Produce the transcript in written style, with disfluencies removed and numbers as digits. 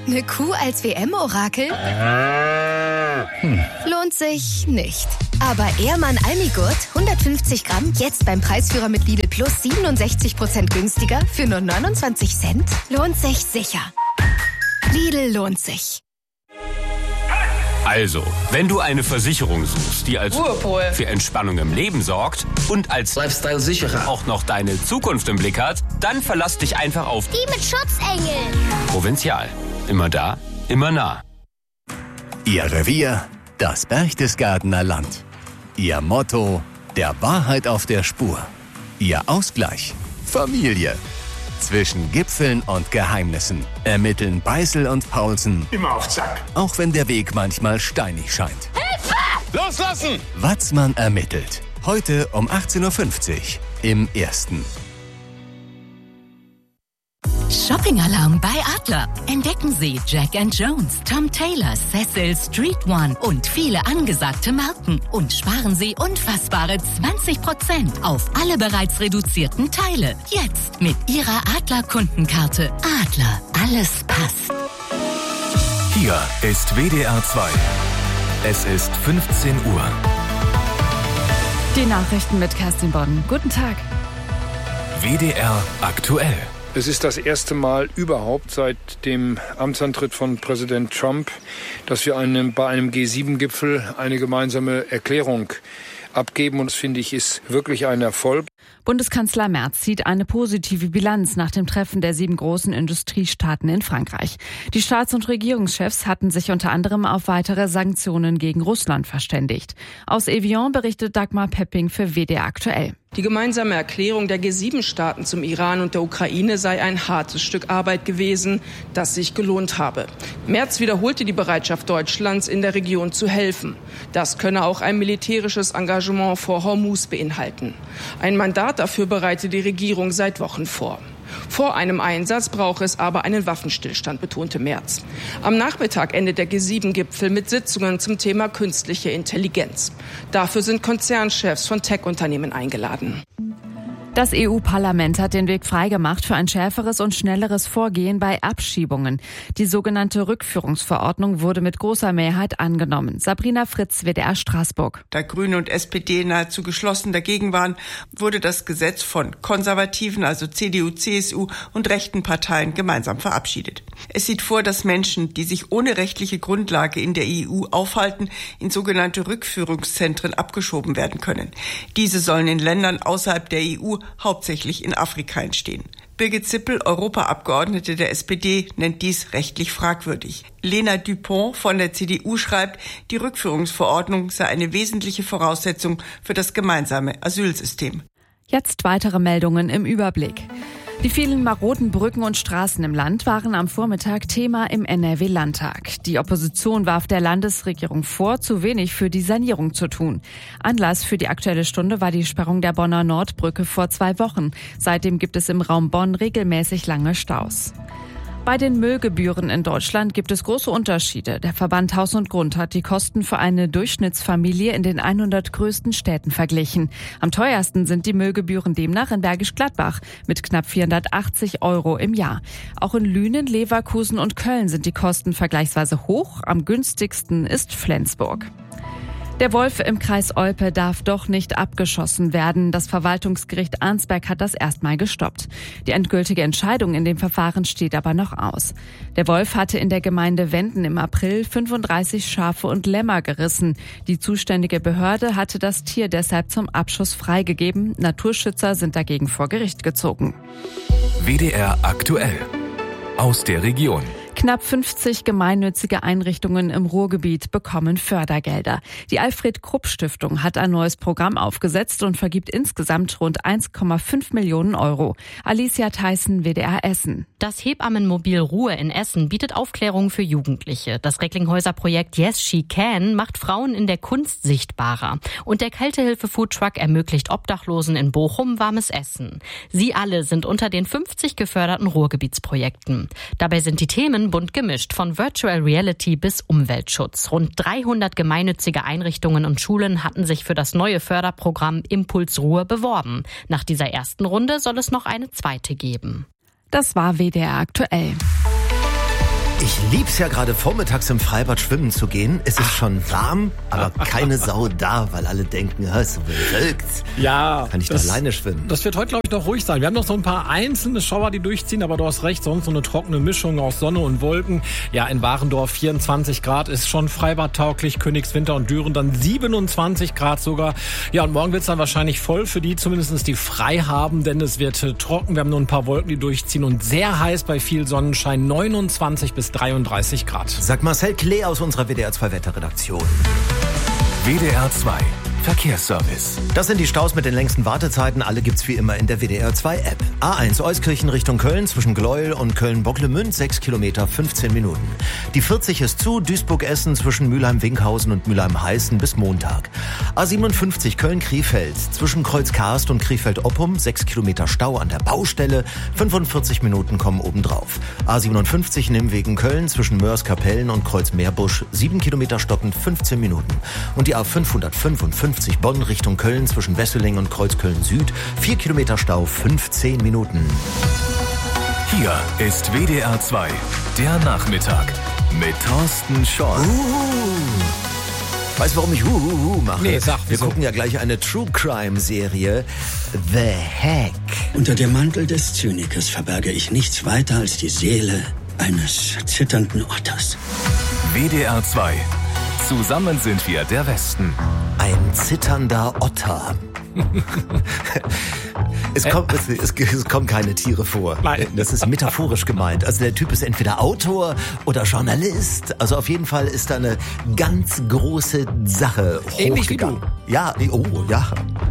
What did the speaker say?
Eine Kuh als WM-Orakel? Lohnt sich nicht. Aber Ehrmann Almigurt, 150 Gramm, jetzt beim Preisführer mit Lidl Plus 67% günstiger für nur 29 Cent? Lohnt sich sicher. Lidl lohnt sich. Also, wenn du eine Versicherung suchst, die als Ruhepol für Entspannung im Leben sorgt und als Lifestyle-Sicherer auch noch deine Zukunft im Blick hat, dann verlass dich einfach auf Die mit Schutzengel. Provinzial. Immer da, immer nah. Ihr Revier, das Berchtesgadener Land. Ihr Motto, der Wahrheit auf der Spur. Ihr Ausgleich, Familie. Zwischen Gipfeln und Geheimnissen ermitteln Beißel und Paulsen. Immer auf Zack. Auch wenn der Weg manchmal steinig scheint. Hilfe! Loslassen! Watzmann ermittelt. Heute um 18.50 Uhr im Ersten. Shopping-Alarm bei Adler. Entdecken Sie Jack & Jones, Tom Taylor, Cecil, Street One und viele angesagte Marken. Und sparen Sie unfassbare 20% auf alle bereits reduzierten Teile. Jetzt mit Ihrer Adler-Kundenkarte. Adler, alles passt. Hier ist WDR 2. Es ist 15 Uhr. Die Nachrichten mit Kerstin Bodden. Guten Tag. WDR aktuell. Es ist das erste Mal überhaupt seit dem Amtsantritt von Präsident Trump, dass wir bei einem G7-Gipfel eine gemeinsame Erklärung abgeben. Und das, finde ich, ist wirklich ein Erfolg. Bundeskanzler Merz zieht eine positive Bilanz nach dem Treffen der 7 großen Industriestaaten in Frankreich. Die Staats- und Regierungschefs hatten sich unter anderem auf weitere Sanktionen gegen Russland verständigt. Aus Evian berichtet Dagmar Pepping für WDR aktuell. Die gemeinsame Erklärung der G7-Staaten zum Iran und der Ukraine sei ein hartes Stück Arbeit gewesen, das sich gelohnt habe. Merz wiederholte die Bereitschaft Deutschlands, in der Region zu helfen. Das könne auch ein militärisches Engagement vor Hormuz beinhalten. Ein Mandat dafür bereite die Regierung seit Wochen vor. Vor einem Einsatz brauche es aber einen Waffenstillstand, betonte Merz. Am Nachmittag endet der G7-Gipfel mit Sitzungen zum Thema künstliche Intelligenz. Dafür sind Konzernchefs von Tech-Unternehmen eingeladen. Das EU-Parlament hat den Weg freigemacht für ein schärferes und schnelleres Vorgehen bei Abschiebungen. Die sogenannte Rückführungsverordnung wurde mit großer Mehrheit angenommen. Sabrina Fritz, WDR Straßburg. Da Grüne und SPD nahezu geschlossen dagegen waren, wurde das Gesetz von konservativen, also CDU, CSU und rechten Parteien gemeinsam verabschiedet. Es sieht vor, dass Menschen, die sich ohne rechtliche Grundlage in der EU aufhalten, in sogenannte Rückführungszentren abgeschoben werden können. Diese sollen in Ländern außerhalb der EU hauptsächlich in Afrika entstehen. Birgit Zippel, Europaabgeordnete der SPD, nennt dies rechtlich fragwürdig. Lena Dupont von der CDU schreibt, die Rückführungsverordnung sei eine wesentliche Voraussetzung für das gemeinsame Asylsystem. Jetzt weitere Meldungen im Überblick. Die vielen maroden Brücken und Straßen im Land waren am Vormittag Thema im NRW-Landtag. Die Opposition warf der Landesregierung vor, zu wenig für die Sanierung zu tun. Anlass für die Aktuelle Stunde war die Sperrung der Bonner Nordbrücke vor 2 Wochen. Seitdem gibt es im Raum Bonn regelmäßig lange Staus. Bei den Müllgebühren in Deutschland gibt es große Unterschiede. Der Verband Haus und Grund hat die Kosten für eine Durchschnittsfamilie in den 100 größten Städten verglichen. Am teuersten sind die Müllgebühren demnach in Bergisch Gladbach mit knapp 480 € im Jahr. Auch in Lünen, Leverkusen und Köln sind die Kosten vergleichsweise hoch. Am günstigsten ist Flensburg. Der Wolf im Kreis Olpe darf doch nicht abgeschossen werden. Das Verwaltungsgericht Arnsberg hat das erstmal gestoppt. Die endgültige Entscheidung in dem Verfahren steht aber noch aus. Der Wolf hatte in der Gemeinde Wenden im April 35 Schafe und Lämmer gerissen. Die zuständige Behörde hatte das Tier deshalb zum Abschuss freigegeben. Naturschützer sind dagegen vor Gericht gezogen. WDR aktuell. Aus der Region. Knapp 50 gemeinnützige Einrichtungen im Ruhrgebiet bekommen Fördergelder. Die Alfred-Krupp-Stiftung hat ein neues Programm aufgesetzt und vergibt insgesamt rund 1,5 Millionen €. Alicia Theissen, WDR Essen. Das Hebammenmobil Ruhe in Essen bietet Aufklärung für Jugendliche. Das Recklinghäuser Projekt Yes She Can macht Frauen in der Kunst sichtbarer. Und der Kältehilfe-Foodtruck ermöglicht Obdachlosen in Bochum warmes Essen. Sie alle sind unter den 50 geförderten Ruhrgebietsprojekten. Dabei sind die Themen bunt gemischt, von Virtual Reality bis Umweltschutz. Rund 300 gemeinnützige Einrichtungen und Schulen hatten sich für das neue Förderprogramm Impuls Ruhr beworben. Nach dieser ersten Runde soll es noch eine zweite geben. Das war WDR aktuell. Ich lieb's ja gerade vormittags im Freibad schwimmen zu gehen. Es ist schon warm, aber keine Sau da, weil alle denken, so bewölkt. Ja. Kann ich da alleine schwimmen? Das wird heute, glaube ich, noch ruhig sein. Wir haben noch so ein paar einzelne Schauer, die durchziehen, aber du hast recht, sonst so eine trockene Mischung aus Sonne und Wolken. Ja, in Warendorf 24 Grad ist schon freibadtauglich, Königswinter und Düren dann 27 Grad sogar. Ja, und morgen wird's dann wahrscheinlich voll für die, zumindest die frei haben, denn es wird trocken. Wir haben nur ein paar Wolken, die durchziehen und sehr heiß bei viel Sonnenschein, 29 bis 33 Grad. Sagt Marcel Klee aus unserer WDR 2 Wetterredaktion. WDR 2 Verkehrsservice. Das sind die Staus mit den längsten Wartezeiten. Alle gibt's wie immer in der WDR 2 App. A1 Euskirchen Richtung Köln zwischen Gleuel und Köln-Bocklemünd 6 Kilometer 15 Minuten. Die 40 ist zu, Duisburg-Essen zwischen Mülheim-Winkhausen und Mülheim-Heißen bis Montag. A57 Köln-Krefeld zwischen Kreuz-Karst und Krefeld-Oppum 6 Kilometer Stau an der Baustelle. 45 Minuten kommen obendrauf. A57 Nimwegen Köln zwischen Mörs-Kapellen und Kreuz-Meerbusch 7 Kilometer stockend 15 Minuten. Und die A555 Bonn Richtung Köln zwischen Wesseling und Kreuzköln-Süd 4 Kilometer Stau 15 Minuten. Hier ist WDR 2, der Nachmittag mit Thorsten Schorn. Weißt du, warum ich mache? Nee, sag, wir gucken ja gleich eine True-Crime-Serie, The Hack. Unter dem Mantel des Zynikers verberge ich nichts weiter als die Seele eines zitternden Otters. WDR 2. Zusammen sind wir der Westen. Ein zitternder Otter. Es kommen keine Tiere vor. Nein. Das ist metaphorisch gemeint. Also der Typ ist entweder Autor oder Journalist. Also auf jeden Fall ist da eine ganz große Sache Ähnlich hochgegangen. wie du. Ja, oh ja.